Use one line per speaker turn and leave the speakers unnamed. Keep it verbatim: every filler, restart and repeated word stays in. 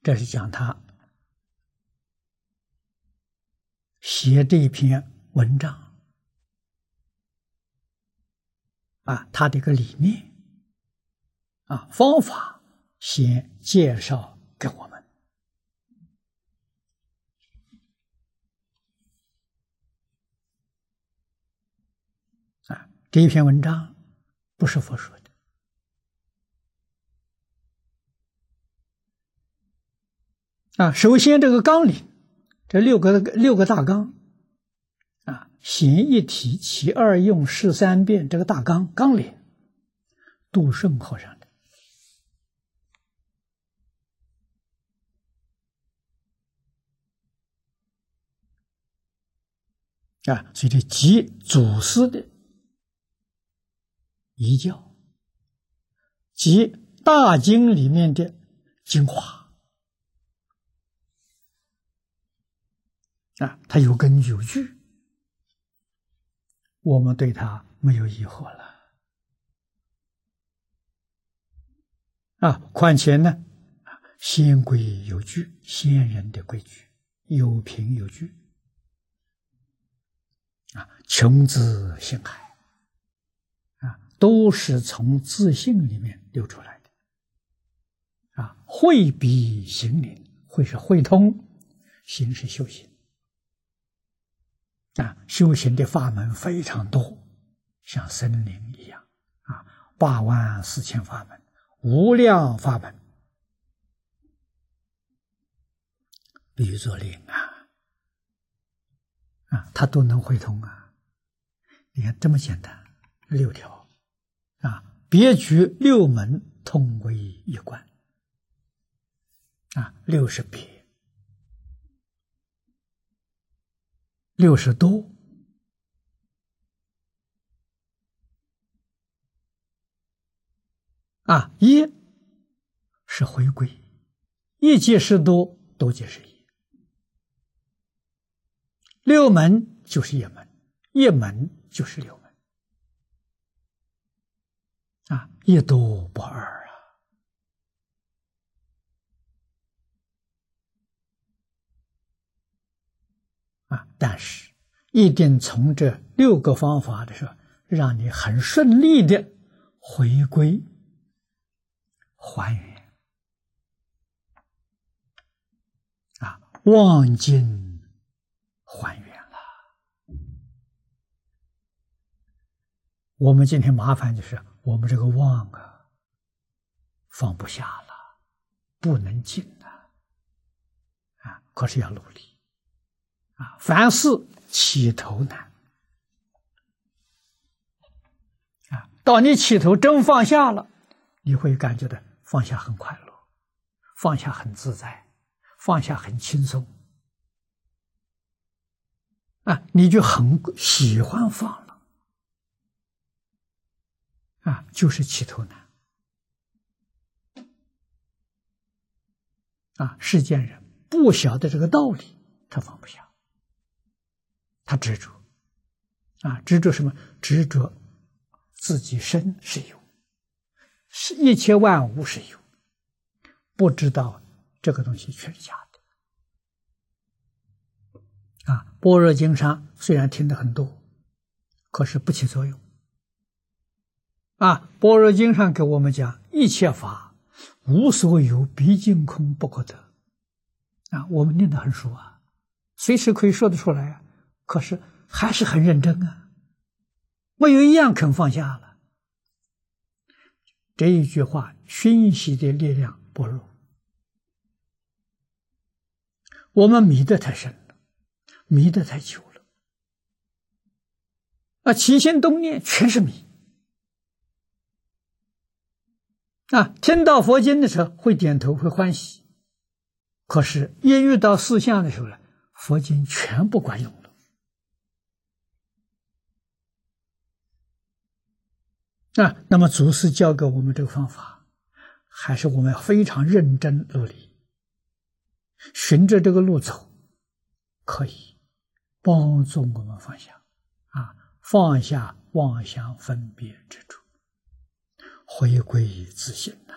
这是讲他写这一篇文章啊，他的一个理念啊方法，先介绍给我们。啊，这一篇文章不是佛说的。啊，首先这个纲领，这六个六个大纲，啊，显一体，其二用，事三变，这个大纲纲领，杜顺和尚的。啊，所以这集祖师的遗教，集大经里面的精华。啊，它有根有据，我们对它没有疑惑了。啊，况且呢，先规有矩，先人的规矩有凭有据。啊，穷自性海，啊，都是从自性里面流出来的。啊，会比行灵，会是会通，行是修行。啊，修行的法门非常多，像森林一样啊，八万四千法门，无量法门，比如说灵啊，啊，它都能会通啊。你看这么简单，六条啊，别举六门，通为一观啊，六是别。六十多啊，一是回归，一即是多，多即是一。六门就是一门，一门就是六门啊，一多不二啊。啊，但是一定从这六个方法的时候，让你很顺利的回归还原啊，忘尽还原了。我们今天麻烦就是我们这个忘啊放不下了，不能尽了啊，可是要努力。啊，凡事起头难啊，到你起头真放下了，你会感觉到放下很快乐，放下很自在，放下很轻松啊，你就很喜欢放了啊，就是起头难啊，世间人不晓得这个道理，他放不下。他执着啊，执着什么？执着自己身是有，是一切万物是有，不知道这个东西全是假的啊。般若经上虽然听得很多，可是不起作用啊。般若经上给我们讲，一切法无所有，毕竟空，不可得啊。我们念得很熟啊，随时可以说得出来啊。可是还是很认真啊，没有一样肯放下了。这一句话熏习的力量薄弱，我们迷得太深了，迷得太久了啊，起心动念全是迷啊。听到佛经的时候会点头会欢喜，可是一遇到事项的时候呢，佛经全不管用了。啊，那么祖师教给我们这个方法，还是我们非常认真努力，循着这个路走，可以帮助我们放下啊，放下妄想分别之处，回归自性。